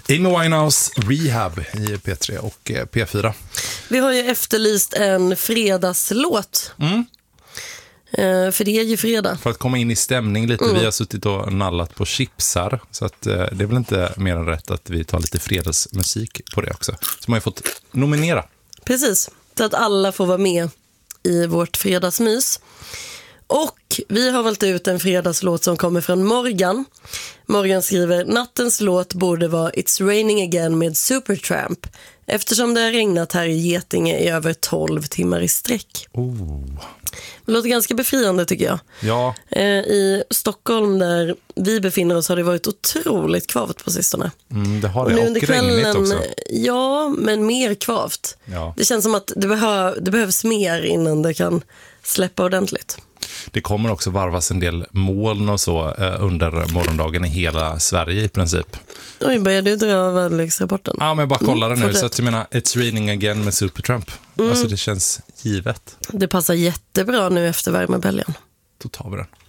Amy Winehouse, Rehab i P3 och P4. Vi har ju efterlyst en fredagslåt. För det är ju fredag. För att komma in i stämning lite. Vi har suttit och nallat på chipsar. Så att, det är väl inte mer än rätt att vi tar lite fredagsmusik på det också. Så man har fått nominera. Precis, så att alla får vara med i vårt fredagsmys. Och vi har valt ut en fredagslåt som kommer från Morgan. Morgan skriver: nattens låt borde vara It's Raining Again med Supertramp, eftersom det har regnat här i Getinge i över 12 timmar i sträck. Det låter ganska befriande, tycker jag. Ja. I Stockholm där vi befinner oss har det varit otroligt kvavt på sistone. Det har det, och regnigt också. Ja, men mer kvavt. Ja. Det känns som att det behövs mer innan det kan släppa ordentligt. Det kommer också varvas en del moln och så under morgondagen i hela Sverige i princip. Oj, börjar du dra väderleksrapporten? Ja, men jag bara kollar det nu. fortsätt. Så att jag menar, It's Raining Again med Supertramp. Alltså det känns givet. Det passar jättebra nu efter värmeböljan. Då tar vi den.